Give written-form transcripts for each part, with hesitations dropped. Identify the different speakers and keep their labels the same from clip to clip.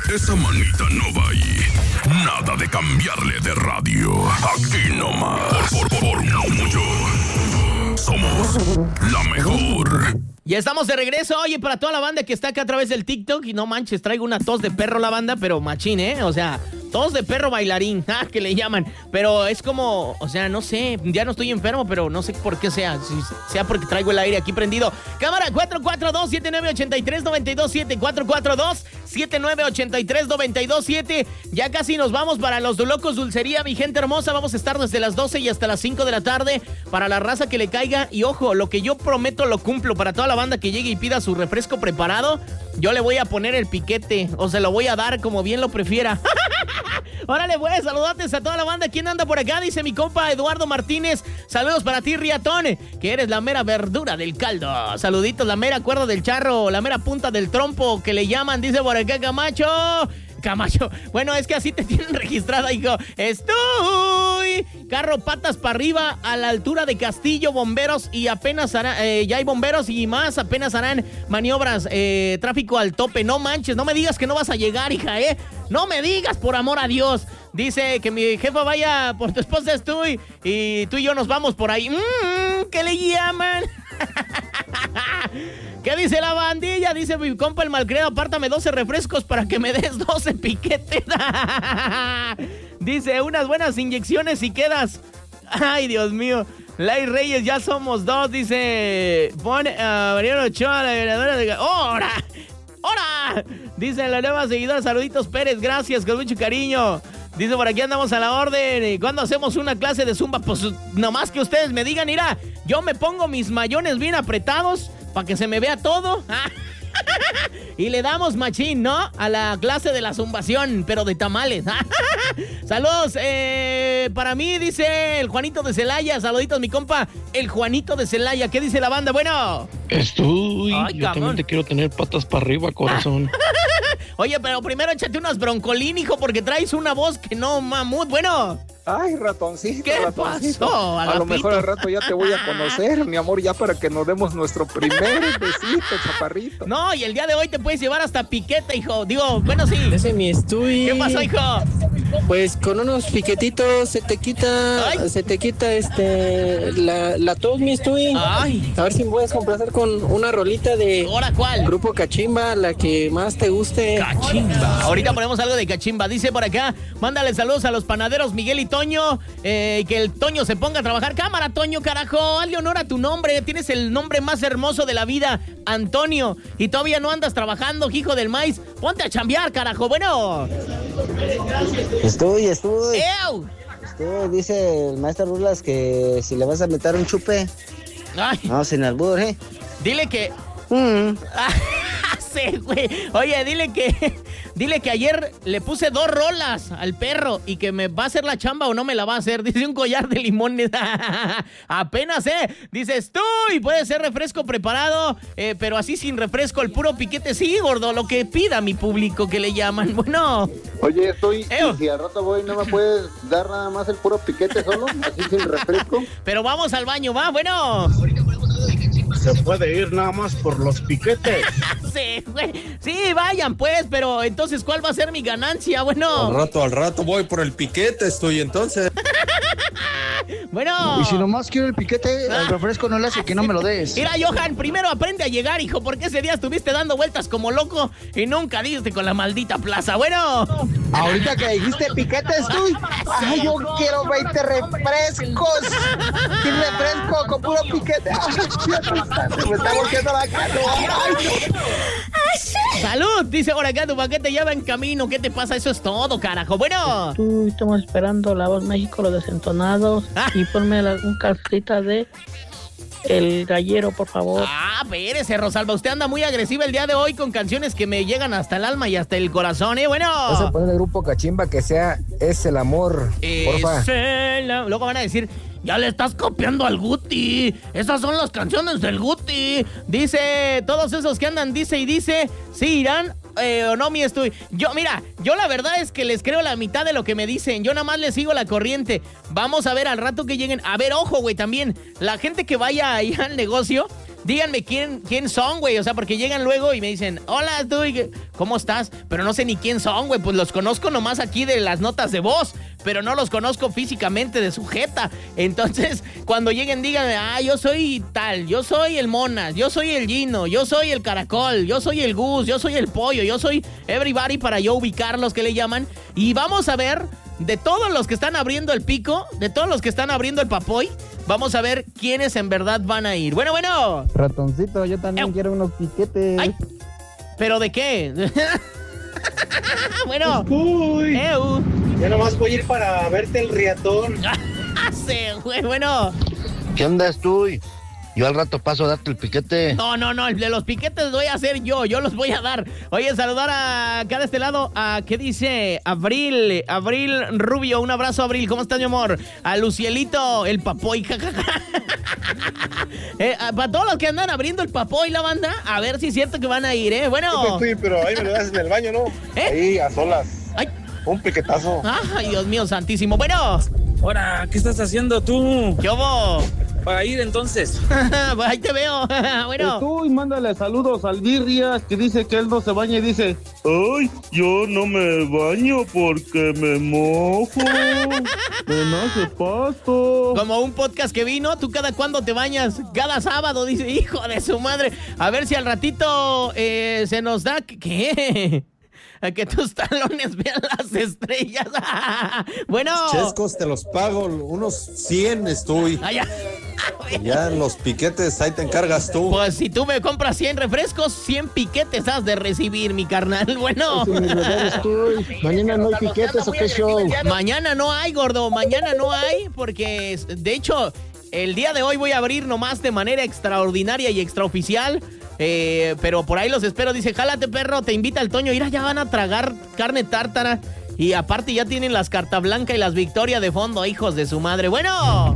Speaker 1: Esa manita no va ahí. Nada de cambiarle de radio. Aquí nomás. Por mucho. Somos la mejor.
Speaker 2: Ya estamos de regreso. Oye, para toda la banda que está acá a través del TikTok, y no manches, traigo una tos de perro la banda, pero machín, o sea, tos de perro bailarín, que le llaman. Pero es como, o sea, no sé, ya no estoy enfermo, pero no sé por qué sea. Si sea porque traigo el aire aquí prendido. Cámara 442-7983-927. 442-7983-927. Ya casi nos vamos para los Locos Dulcería, mi gente hermosa. Vamos a estar desde las 12 y hasta las 5 de la tarde para la raza que le caiga. Y ojo, lo que yo prometo lo cumplo. Para toda la banda que llegue y pida su refresco preparado, yo le voy a poner el piquete, o se lo voy a dar como bien lo prefiera. Órale, pues, saludotes a toda la banda. ¿Quién anda por acá? Dice mi compa Eduardo Martínez. Saludos para ti, Riatón, que eres la mera verdura del caldo. Saluditos, la mera cuerda del charro, la mera punta del trompo que le llaman. Dice por acá Camacho. Bueno, es que así te tienen registrada, hijo. Estoy. Carro patas para arriba a la altura de Castillo, bomberos y apenas harán, ya hay bomberos y más, apenas harán maniobras, tráfico al tope. No manches, no me digas que no vas a llegar, hija, no me digas, por amor a Dios. Dice que mi jefa vaya por tu esposa Estoy y tú y yo nos vamos por ahí. ¿Qué le llaman? ¿Qué dice la bandilla? Dice mi compa el malcriado, apártame 12 refrescos para que me des 12 piquetes. Dice, unas buenas inyecciones y quedas. Ay, Dios mío. Lai Reyes, ya somos dos. Dice, pone a Mariano Ochoa, la ganadora de... ¡Hora! Dice la nueva seguidora, saluditos Pérez, gracias, con mucho cariño. Dice, por aquí andamos a la orden. ¿Y cuándo hacemos una clase de zumba? Pues nomás que ustedes me digan, mira, yo me pongo mis mayones bien apretados para que se me vea todo. Y le damos machín, ¿no? A la clase de la zumbación, pero de tamales. Saludos, para mí, dice el Juanito de Celaya. Saluditos, mi compa, el Juanito de Celaya. ¿Qué dice la banda? Bueno.
Speaker 3: Estoy.
Speaker 2: Ay,
Speaker 3: yo también te quiero tener patas para arriba, corazón.
Speaker 2: Oye, pero primero échate unas broncolín, hijo, porque traes una voz que no, mamut. Bueno.
Speaker 4: Ay, ratoncito,
Speaker 2: ¿Qué
Speaker 4: ratoncito.
Speaker 2: pasó,
Speaker 4: a lo mejor al rato ya te voy a conocer, mi amor, ya para que nos demos nuestro primer besito, chaparrito.
Speaker 2: No, y el día de hoy te puedes llevar hasta piquete, hijo. Digo, bueno, sí.
Speaker 5: Ese es mi Estoy.
Speaker 2: ¿Qué pasó, hijo?
Speaker 5: Pues con unos piquetitos se te quita la tos, mi Estoy.
Speaker 2: Ay.
Speaker 5: A ver si me puedes complacer con una rolita de...
Speaker 2: ¿Ahora cuál?
Speaker 5: Grupo Cachimba, la que más te guste.
Speaker 2: Cachimba. Ahorita ponemos algo de Cachimba. Dice por acá, mándale saludos a los panaderos Miguel y Toño, que el Toño se ponga a trabajar. Cámara, Toño, carajo, hazle honor a tu nombre. Tienes el nombre más hermoso de la vida, Antonio, y todavía no andas trabajando, hijo del maíz. Ponte a chambear, carajo. Bueno.
Speaker 6: Estoy.
Speaker 2: ¡Ew!
Speaker 6: Dice el maestro Rulas que si le vas a meter un chupe.
Speaker 2: Ay.
Speaker 6: No, sin albur,
Speaker 2: Dile que... Sí, güey. Oye, dile que ayer le puse 2 rolas al perro y que me va a hacer la chamba o no me la va a hacer. Dice un collar de limones. Apenas, Dices tú, y puede ser refresco preparado, pero así sin refresco, el puro piquete. Sí, gordo, lo que pida mi público, que le llaman. Bueno.
Speaker 4: Oye, y si al rato voy, ¿no me puedes dar nada más el puro piquete solo? Así sin refresco.
Speaker 2: Pero vamos al baño, ¿va? Bueno.
Speaker 7: Se puede ir nada más por los piquetes.
Speaker 2: Sí, güey. Sí, vayan pues, pero entonces, ¿cuál va a ser mi ganancia? Bueno.
Speaker 8: Al rato voy por el piquete, entonces.
Speaker 2: Bueno.
Speaker 6: Y si nomás quiero el piquete, el refresco no le hace que no me lo des.
Speaker 2: Mira, Johan, primero aprende a llegar, hijo, porque ese día estuviste dando vueltas como loco y nunca diste con la maldita plaza. Bueno.
Speaker 6: Ahorita que dijiste piquetes, tú. Ay, yo quiero 20 refrescos. Sin refresco, con puro piquete. Me está volteando la cara.
Speaker 2: Salud, dice por acá, tu paquete ya va en camino. ¿Qué te pasa? Eso es todo, carajo. Bueno.
Speaker 9: Estamos esperando La Voz México, los desentonados. Y ponme un cartita de El Gallero, por favor.
Speaker 2: Espérese, Rosalba. Usted anda muy agresiva el día de hoy con canciones que me llegan hasta el alma y hasta el corazón, Bueno.
Speaker 6: Vas a poner el grupo Cachimba que sea Es el Amor, porfa.
Speaker 2: Luego van a decir, ya le estás copiando al Guti. Esas son las canciones del Guti. Dice, todos esos que andan dice y dice, sí irán o no, mi Estoy. Yo la verdad es que les creo la mitad de lo que me dicen. Yo nada más les sigo la corriente. Vamos a ver al rato que lleguen. A ver, ojo, güey, también. La gente que vaya ahí al negocio, díganme quién son, güey. O sea, porque llegan luego y me dicen, hola, tú, ¿cómo estás? Pero no sé ni quién son, güey. Pues los conozco nomás aquí de las notas de voz, pero no los conozco físicamente de su jeta. Entonces, cuando lleguen, díganme, yo soy tal, yo soy el Monas, yo soy el Gino, yo soy el Caracol, yo soy el Gus, yo soy el Pollo, yo soy everybody para yo ubicarlos, que le llaman. Y vamos a ver, de todos los que están abriendo el pico, de todos los que están abriendo el papoy, vamos a ver quiénes en verdad van a ir. Bueno.
Speaker 10: Ratoncito, yo también quiero unos piquetes.
Speaker 2: Ay, ¿pero de qué? Bueno.
Speaker 7: Uy, ya nomás voy a ir para verte el riatón.
Speaker 2: Sí, güey, bueno.
Speaker 11: ¿Qué onda, Estuy? Yo al rato paso a darte el piquete.
Speaker 2: No, el de los piquetes voy a hacer yo los voy a dar. Oye, saludar a acá de este lado, a, ¿qué dice? Abril Rubio, un abrazo, Abril, ¿cómo estás, mi amor? A Lucielito, el papoy, para todos los que andan abriendo el papoy, la banda, a ver si es cierto que van a ir, Bueno.
Speaker 7: Sí, pero ahí me lo das en el baño, ¿no? Ahí, a solas.
Speaker 2: Ay.
Speaker 7: Un piquetazo.
Speaker 2: Ay, Dios mío santísimo. Bueno.
Speaker 12: Ahora, ¿qué estás haciendo tú?
Speaker 2: ¿Qué hubo?
Speaker 12: Para ir entonces.
Speaker 2: Ahí te veo. Bueno.
Speaker 10: Tú y mándale saludos al Birrias, que dice que él no se baña y dice, ay, yo no me baño porque me mojo. Me nace pasto.
Speaker 2: Como un podcast que vino, ¿tú cada cuándo te bañas? Cada sábado, dice, hijo de su madre. A ver si al ratito se nos da, ¿qué? A que tus talones vean las estrellas. Bueno.
Speaker 8: Chescos, te los pago, unos 100 estoy. Ya los piquetes, ahí te encargas tú.
Speaker 2: Pues si tú me compras 100 refrescos, 100 piquetes has de recibir, mi carnal. Bueno.
Speaker 10: Mañana no hay piquetes, ¿o qué show?
Speaker 2: Mañana no hay, gordo. Mañana no hay, porque de hecho, el día de hoy voy a abrir nomás de manera extraordinaria y extraoficial. Pero por ahí los espero. Dice, jálate, perro, te invita el Toño. Mira, ya van a tragar carne tártara. Y aparte ya tienen las Carta Blanca y las Victoria de fondo, hijos de su madre. Bueno.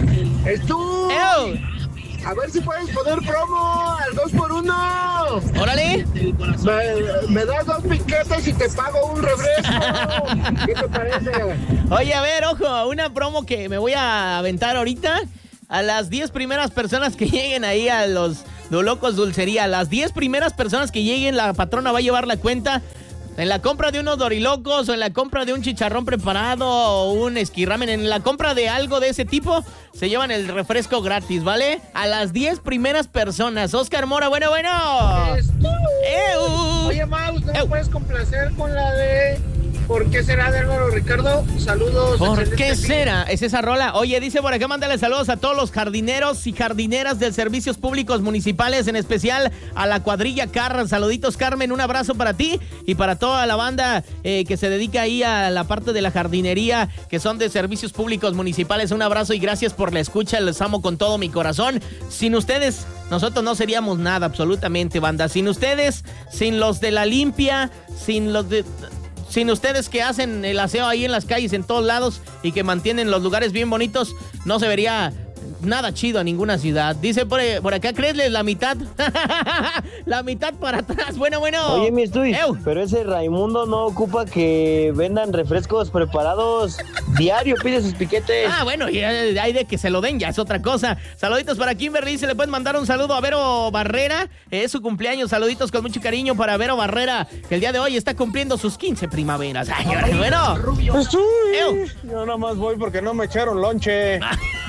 Speaker 6: A ver si puedes poner promo al 2x1.
Speaker 2: Órale.
Speaker 6: Me das 2 piquetes y te pago un refresco. ¿Qué te parece?
Speaker 2: Oye, a ver, ojo, una promo que me voy a aventar ahorita. A las 10 primeras personas que lleguen ahí a los Locos Dulcería, las 10 primeras personas que lleguen, la patrona va a llevar la cuenta. En la compra de unos dorilocos, o en la compra de un chicharrón preparado, o un esquirramen, en la compra de algo de ese tipo, se llevan el refresco gratis, ¿vale? A las 10 primeras personas. Oscar Mora, bueno.
Speaker 6: Oye, Maus, ¿no me puedes complacer con la de ¿Por qué será de Álvaro Ricardo? Saludos.
Speaker 2: ¿Por qué será? Es esa rola. Oye, dice por acá, mándale saludos a todos los jardineros y jardineras de servicios públicos municipales, en especial a la cuadrilla Carr. Saluditos, Carmen, un abrazo para ti y para toda la banda que se dedica ahí a la parte de la jardinería, que son de servicios públicos municipales. Un abrazo y gracias por la escucha, les amo con todo mi corazón. Sin ustedes, nosotros no seríamos nada, absolutamente, banda. Sin ustedes, sin los de la limpia, sin ustedes que hacen el aseo ahí en las calles, en todos lados, y que mantienen los lugares bien bonitos, no se vería nada chido a ninguna ciudad. Dice por acá, créesles la mitad. La mitad para atrás. Bueno.
Speaker 13: Oye, mi Estuy, pero ese Raimundo no ocupa que vendan refrescos preparados. Diario pide sus piquetes.
Speaker 2: Bueno, y hay de que se lo den, ya es otra cosa. Saluditos para Kimberly, se le pueden mandar un saludo a Vero Barrera. Es su cumpleaños, saluditos con mucho cariño para Vero Barrera, que el día de hoy está cumpliendo sus 15 primaveras. Bueno.
Speaker 7: Yo nomás voy porque no me echaron lonche.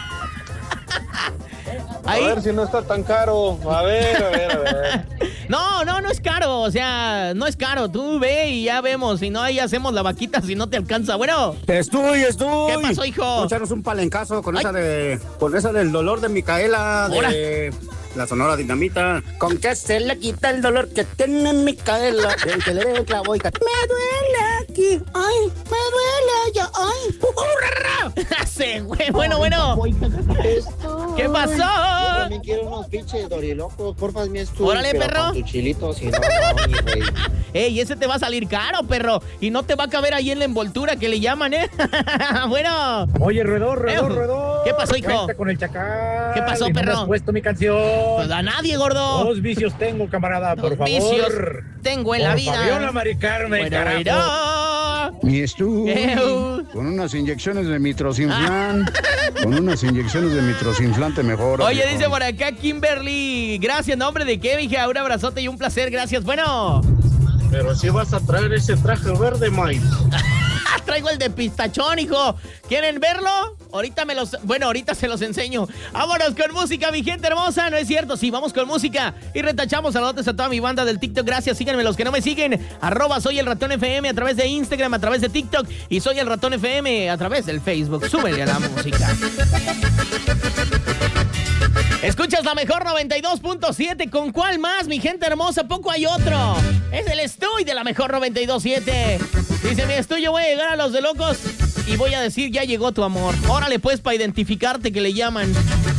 Speaker 2: Ahí.
Speaker 7: A ver si no está tan caro. A ver.
Speaker 2: No es caro. O sea, no es caro. Tú ve y ya vemos. Si no, ahí hacemos la vaquita si no te alcanza. Bueno.
Speaker 14: Estoy.
Speaker 2: ¿Qué pasó, hijo?
Speaker 14: Echarnos un palencazo con esa del dolor de Micaela, de la Sonora Dinamita. ¿Con qué se le quita el dolor que tiene Micaela? Del que le dé el clavo y me duele aquí. Ay, me duele ya. Ay.
Speaker 2: Sí, güey. Bueno. ¿Qué pasó?
Speaker 6: Yo también quiero unos pinches dorilocos, porfa, mi Estuy.
Speaker 2: Órale, perro.
Speaker 6: Con tu chilito, si no, mi güey.
Speaker 2: Ey, ese te va a salir caro, perro. Y no te va a caber ahí en la envoltura que le llaman, Bueno.
Speaker 7: Oye, Roedor.
Speaker 2: ¿Qué pasó, hijo?
Speaker 7: Vente con el chacal.
Speaker 2: ¿Qué pasó, perro?
Speaker 7: ¿No has puesto mi canción?
Speaker 2: Pues a nadie, gordo.
Speaker 7: 2 vicios tengo, camarada, por favor.
Speaker 2: 2 vicios tengo en la vida.
Speaker 7: Fabiola Mari Carmen, carajo.
Speaker 15: Mi Stu, con unas inyecciones de mitrosinflán, te mejora.
Speaker 2: Oye,
Speaker 15: viejo.
Speaker 2: dice por acá Kimberly, gracias, nombre de qué, mija, un abrazote y un placer, gracias, bueno.
Speaker 7: Pero si vas a traer ese traje verde, Mike.
Speaker 2: Traigo el de pistachón, hijo. ¿Quieren verlo? Ahorita se los enseño. Vámonos con música, mi gente hermosa. No es cierto, sí, vamos con música. Y retachamos saludos a toda mi banda del TikTok. Gracias, síganme los que no me siguen. @soy el ratón FM a través de Instagram, a través de TikTok. Y soy el ratón FM a través del Facebook. Súbele a la música. Escuchas la mejor 92.7. ¿Con cuál más, mi gente hermosa? Poco hay otro. Es el Estuy de la mejor 92.7. Dice mi Estuy, yo voy a llegar a los de locos y voy a decir, ya llegó tu amor. Órale pues, para identificarte, que le llaman.